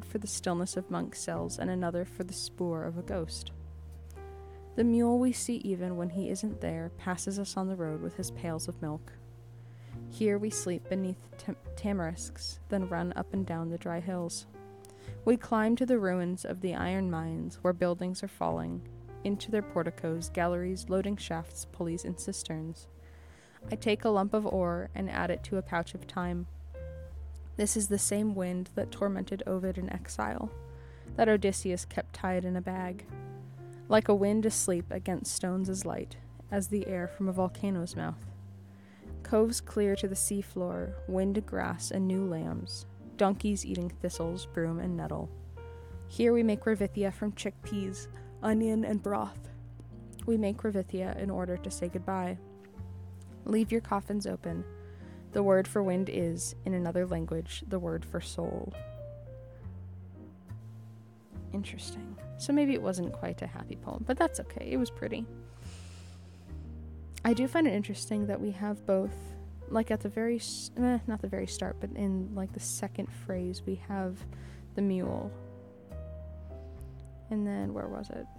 for the stillness of monk cells and another for the spoor of a ghost. The mule we see even when he isn't there passes us on the road with his pails of milk. Here we sleep beneath tamarisks, then run up and down the dry hills. We climb to the ruins of the iron mines where buildings are falling, into their porticos, galleries, loading shafts, pulleys, and cisterns. I take a lump of ore and add it to a pouch of time. This is the same wind that tormented Ovid in exile, that Odysseus kept tied in a bag. Like a wind asleep against stones as light as the air from a volcano's mouth. Coves clear to the seafloor, wind grass and new lambs, donkeys eating thistles, broom, and nettle. Here we make ravithia from chickpeas, onion, and broth. We make ravithia in order to say goodbye. Leave your coffins open. The word for wind is, in another language, the word for soul. Interesting. So maybe it wasn't quite a happy poem, but that's okay. It was pretty. I do find it interesting that we have both, like at the very, not the very start, but in like the second phrase, we have the mule. And then, where was it?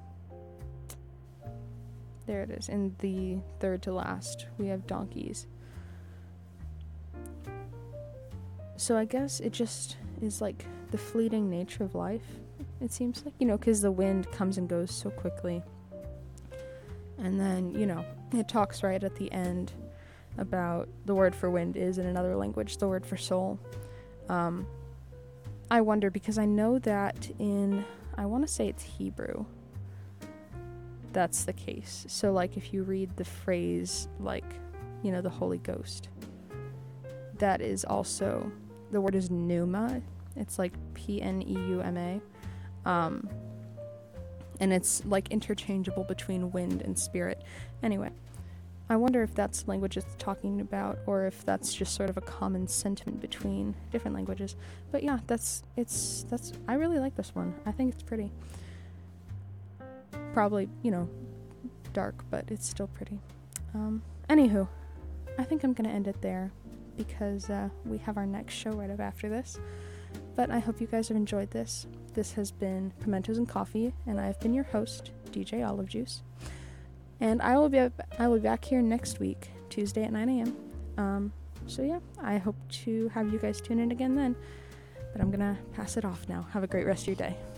There it is. In the third to last, we have donkeys. So I guess it just is like the fleeting nature of life, it seems like, because the wind comes and goes so quickly. And then, it talks right at the end about the word for wind is in another language, the word for soul. I wonder, because I know that I want to say it's Hebrew, that's the case. So, like, if you read the phrase, like, the Holy Ghost, that is also, the word is pneuma. It's like Pneuma. And it's like interchangeable between wind and spirit. Anyway, I wonder if that's language it's talking about, or if that's just sort of a common sentiment between different languages. But yeah, I really like this one. I think it's pretty. Probably, dark, but it's still pretty. Anywho, I think I'm gonna end it there because we have our next show right up after this. But I hope you guys have enjoyed this. This has been Pimentos and Coffee, and I have been your host, DJ Olive Juice. And I will be back here next week, Tuesday at 9 a.m. So yeah, I hope to have you guys tune in again then. But I'm gonna pass it off now. Have a great rest of your day.